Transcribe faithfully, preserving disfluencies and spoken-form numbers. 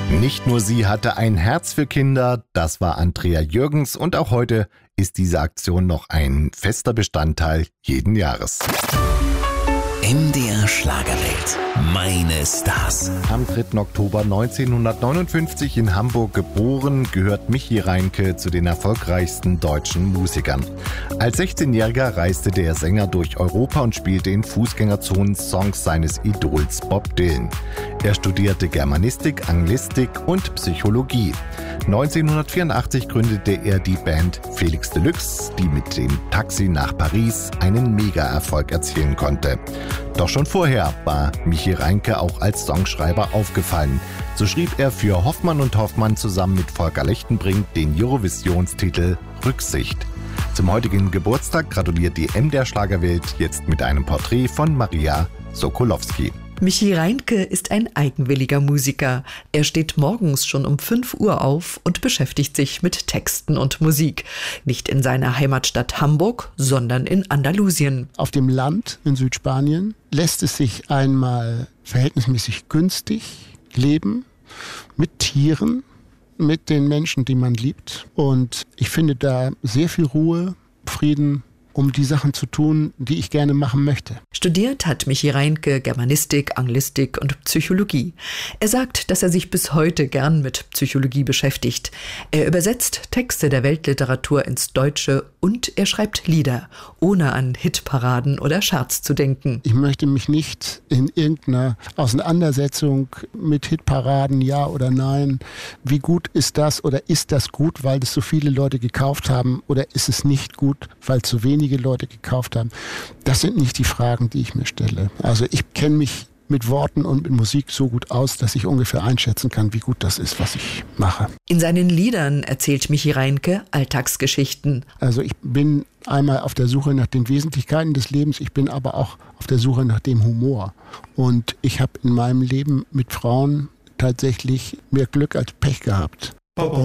Nicht nur sie hatte ein Herz für Kinder, das war Andrea Jürgens, und auch heute ist diese Aktion noch ein fester Bestandteil jeden Jahres. M D R Schlagerwelt. Meine Stars. Am dritten Oktober neunzehnhundertneunundfünfzig in Hamburg geboren, gehört Michi Reinke zu den erfolgreichsten deutschen Musikern. Als sechzehnjähriger reiste der Sänger durch Europa und spielte in Fußgängerzonen Songs seines Idols Bob Dylan. Er studierte Germanistik, Anglistik und Psychologie. neunzehnhundertvierundachtzig gründete er die Band Felix Deluxe, die mit dem Taxi nach Paris einen Mega-Erfolg erzielen konnte. Doch schon vorher war Michi Reinke auch als Songschreiber aufgefallen. So schrieb er für Hoffmann und Hoffmann zusammen mit Volker Lechtenbrink den Eurovisionstitel Rücksicht. Zum heutigen Geburtstag gratuliert die M D R Schlagerwelt jetzt mit einem Porträt von Maria Sokolowski. Michi Reinke ist ein eigenwilliger Musiker. Er steht morgens schon um fünf Uhr auf und beschäftigt sich mit Texten und Musik. Nicht in seiner Heimatstadt Hamburg, sondern in Andalusien. Auf dem Land in Südspanien lässt es sich einmal verhältnismäßig günstig leben, mit Tieren, mit den Menschen, die man liebt. Und ich finde da sehr viel Ruhe, Frieden, um die Sachen zu tun, die ich gerne machen möchte. Studiert hat Michi Reinke Germanistik, Anglistik und Psychologie. Er sagt, dass er sich bis heute gern mit Psychologie beschäftigt. Er übersetzt Texte der Weltliteratur ins Deutsche und er schreibt Lieder, ohne an Hitparaden oder Charts zu denken. Ich möchte mich nicht in irgendeiner Auseinandersetzung mit Hitparaden, ja oder nein, wie gut ist das oder ist das gut, weil das so viele Leute gekauft haben, oder ist es nicht gut, weil zu wenig Leute gekauft haben. Das sind nicht die Fragen, die ich mir stelle. Also ich kenne mich mit Worten und mit Musik so gut aus, dass ich ungefähr einschätzen kann, wie gut das ist, was ich mache. In seinen Liedern erzählt Michi Reinke Alltagsgeschichten. Also ich bin einmal auf der Suche nach den Wesentlichkeiten des Lebens, ich bin aber auch auf der Suche nach dem Humor. Und ich habe in meinem Leben mit Frauen tatsächlich mehr Glück als Pech gehabt.